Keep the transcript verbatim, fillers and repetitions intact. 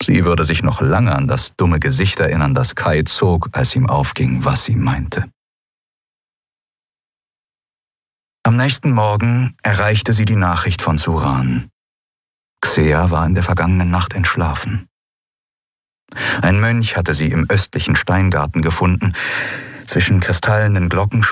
Sie würde sich noch lange an das dumme Gesicht erinnern, das Kai zog, als ihm aufging, was sie meinte. Am nächsten Morgen erreichte sie die Nachricht von Suran. Xea war in der vergangenen Nacht entschlafen. Ein Mönch hatte sie im östlichen Steingarten gefunden. Zwischen kristallenen Glocken